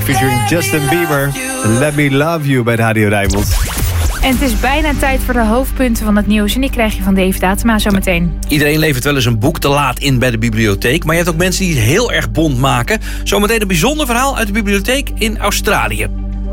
Featuring Justin Bieber. Let Me Love You bij de Radio Rijnmond. En het is bijna tijd voor de hoofdpunten van het nieuws. En die krijg je van Dave Datema zometeen. Iedereen levert wel eens een boek te laat in bij de bibliotheek. Maar je hebt ook mensen die het heel erg bont maken. Zometeen een bijzonder verhaal uit de bibliotheek in Australië.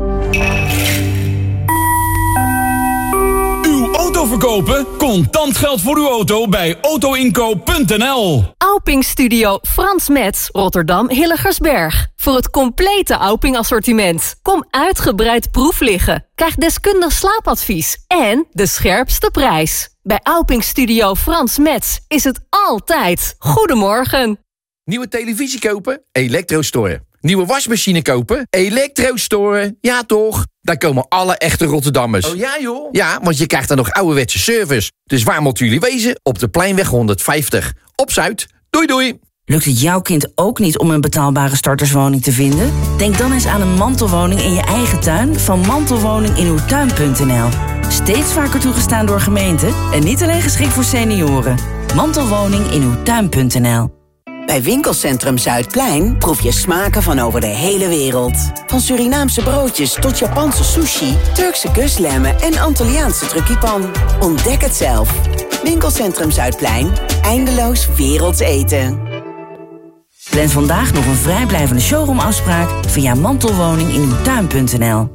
Uw auto verkopen? Contant geld voor uw auto bij autoinkoop.nl. Auping Studio Frans Metz, Rotterdam Hilligersberg. Voor het complete Auping assortiment. Kom uitgebreid proef liggen. Krijg deskundig slaapadvies. En de scherpste prijs. Bij Auping Studio Frans Metz is het altijd Goedemorgen. Nieuwe televisie kopen? Elektrostore. Nieuwe wasmachine kopen? Elektrostore. Ja toch? Daar komen alle echte Rotterdammers. Oh ja joh? Ja, want je krijgt dan nog ouderwetse service. Dus waar moeten jullie wezen? Op de Pleinweg 150. Op Zuid. Doei doei. Lukt het jouw kind ook niet om een betaalbare starterswoning te vinden? Denk dan eens aan een mantelwoning in je eigen tuin van mantelwoninginuwtuin.nl. Steeds vaker toegestaan door gemeenten en niet alleen geschikt voor senioren. Mantelwoninginuwtuin.nl. Bij Winkelcentrum Zuidplein proef je smaken van over de hele wereld. Van Surinaamse broodjes tot Japanse sushi, Turkse kuslemmen en Antilliaanse truckipan. Ontdek het zelf. Winkelcentrum Zuidplein. Eindeloos werelds eten. Plan vandaag nog een vrijblijvende showroomafspraak via mantelwoninginuwtuin.nl.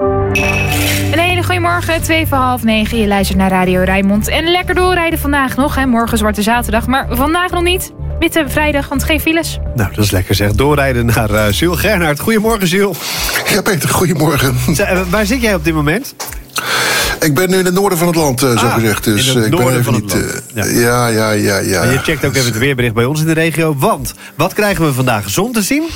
Een hele goede morgen, 8:02. Je luistert naar Radio Rijnmond. En lekker doorrijden vandaag nog. Hè. Morgen Zwarte Zaterdag, maar vandaag nog niet. Witte vrijdag, want geen files. Nou, dat is lekker zeg. Doorrijden naar Jules Gernaert. Goedemorgen, Jules. Ja, Peter, goedemorgen. Waar zit jij op dit moment? Ik ben nu in het noorden van het land, zo gezegd. Dus in het ik ben even van niet. het land. Ja. En je checkt ook even het weerbericht bij ons in de regio. Want, wat krijgen we vandaag? Zon te zien?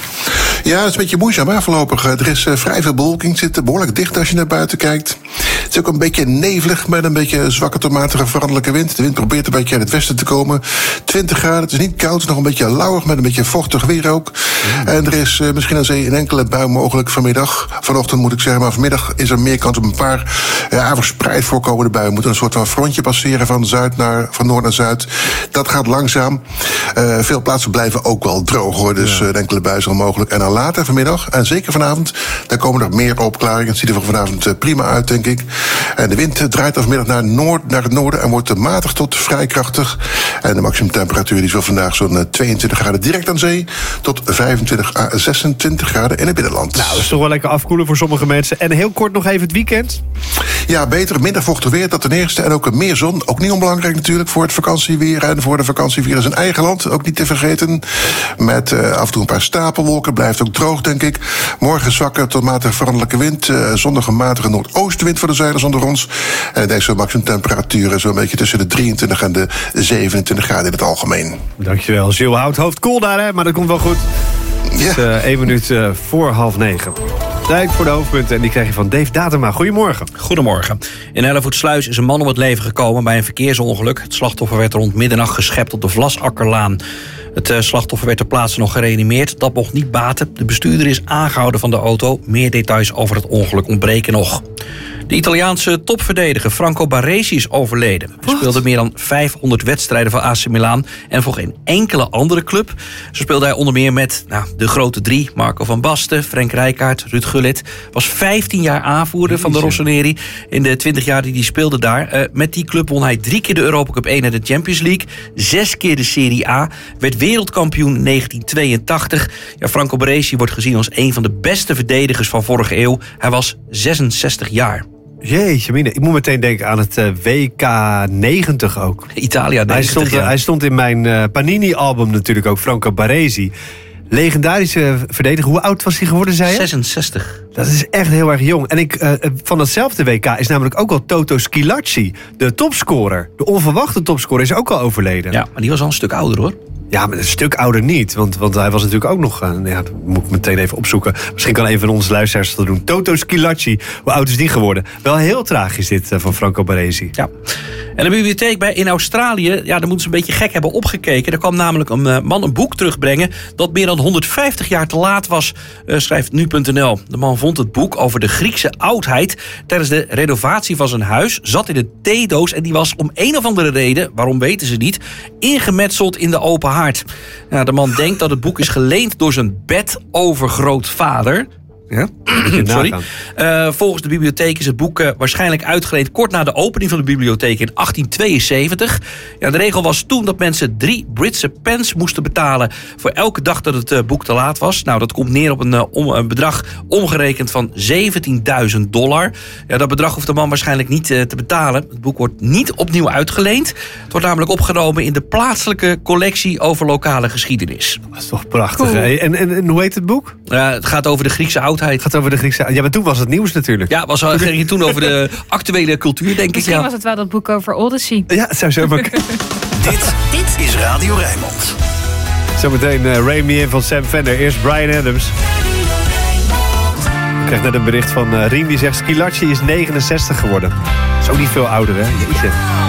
Ja, dat is een beetje moeizaam hè, voorlopig. Er is vrij veel bewolking. Het zit behoorlijk dicht als je naar buiten kijkt. Het is ook een beetje nevelig met een beetje zwakke tot matige veranderlijke wind. De wind probeert een beetje uit het westen te komen. 20 graden, het is niet koud, het is nog een beetje lauwig met een beetje vochtig weer ook. En er is misschien aan zee een enkele bui mogelijk vanmiddag. Vanochtend moet ik zeggen, maar vanmiddag is er meer kans op een paar verspreid voorkomende buien. We moeten een soort van frontje passeren van noord naar zuid. Dat gaat langzaam. Veel plaatsen blijven ook wel droog hoor, dus een enkele bui is al mogelijk. En dan later vanmiddag, en zeker vanavond, daar komen er meer opklaringen. Het ziet er voor vanavond prima uit, denk ik. En de wind draait vanmiddag naar het noorden en wordt matig tot vrij krachtig. En de maximumtemperatuur die is wel vandaag zo'n 22 graden direct aan zee, tot 25 à 26 graden in het binnenland. Nou, dat is toch wel lekker afkoelen voor sommige mensen. En heel kort nog even het weekend. Ja, beter, minder vochtig weer, dat ten eerste. En ook meer zon, ook niet onbelangrijk natuurlijk voor het vakantieweer en voor de vakantievirus in eigen land, ook niet te vergeten. Met af en toe een paar stapelwolken, blijft ook droog, denk ik. Morgen zwakke tot matig veranderlijke wind. Zondag een matige noordoostenwind voor de zuiders onder ons. En deze maximumtemperaturen zo'n beetje tussen de 23 en de 27 graden in het algemeen. Dankjewel, Jules. Houdt hoofd koel daar, hè? Maar dat komt wel goed. Het is 1 minuut voor 8:30. Tijd voor de hoofdpunten en die krijg je van Dave Datema. Goedemorgen. Goedemorgen. In Hellevoetsluis is een man om het leven gekomen bij een verkeersongeluk. Het slachtoffer werd rond middernacht geschept op de Vlasakkerlaan. Het slachtoffer werd ter plaatse nog gereanimeerd. Dat mocht niet baten. De bestuurder is aangehouden van de auto. Meer details over het ongeluk ontbreken nog. De Italiaanse topverdediger Franco Baresi is overleden. Hij speelde meer dan 500 wedstrijden voor AC Milan en voor geen enkele andere club. Zo speelde hij onder meer met de grote drie. Marco van Basten, Frank Rijkaard, Ruud Gullit. Was 15 jaar aanvoerder van de Rossoneri in de 20 jaar die hij speelde daar. Met die club won hij 3 keer de Europa Cup 1 en de Champions League. 6 keer de Serie A. Werd wereldkampioen in 1982. Ja, Franco Baresi wordt gezien als een van de beste verdedigers van vorige eeuw. Hij was 66 jaar. Jeetje mine, ik moet meteen denken aan het WK 90 ook. Italia 90, hij stond in mijn Panini-album natuurlijk ook, Franco Baresi. Legendarische verdediger. Hoe oud was hij geworden, zei je? 66. Dat is echt heel erg jong. En van datzelfde WK is namelijk ook al Toto Schillaci, de topscorer. De onverwachte topscorer is ook al overleden. Ja, maar die was al een stuk ouder, hoor. Ja, maar een stuk ouder niet. Want hij was natuurlijk ook nog... dat moet ik meteen even opzoeken. Misschien kan een van onze luisteraars dat doen. Toto Schillaci. Hoe oud is die geworden? Wel heel tragisch dit van Franco Baresi. Ja. En de bibliotheek daar Australië, daar moeten ze een beetje gek hebben opgekeken. Er kwam namelijk een man een boek terugbrengen dat meer dan 150 jaar te laat was, schrijft nu.nl. De man vond het boek over de Griekse oudheid tijdens de renovatie van zijn huis, zat in een theedoos en die was om een of andere reden, waarom weten ze niet, ingemetseld in de open haard. Ja, de man denkt dat het boek is geleend door zijn bedovergrootvader. Ja? Sorry. Volgens de bibliotheek is het boek waarschijnlijk uitgeleend kort na de opening van de bibliotheek in 1872. Ja, de regel was toen dat mensen 3 Britse pence moesten betalen voor elke dag dat het boek te laat was. Nou, dat komt neer op een bedrag omgerekend van $17.000. Ja, dat bedrag hoeft de man waarschijnlijk niet te betalen. Het boek wordt niet opnieuw uitgeleend. Het wordt namelijk opgenomen in de plaatselijke collectie over lokale geschiedenis. Dat is toch prachtig, hè? En hoe heet het boek? Het gaat over de Griekse oudheid. Het gaat over de Griekse... Ja, maar toen was het nieuws natuurlijk. Ja, ging het toen over de actuele cultuur, denk ik. Misschien was het wel dat boek over Odyssey. Ja, het zou zo maar... Dit is Radio Rijnmond. Zometeen Rain Me In van Sam Fender. Eerst Bryan Adams. Ik krijg net een bericht van Rien die zegt... Schillaci is 69 geworden. Zo niet veel ouder, hè? Jeetje.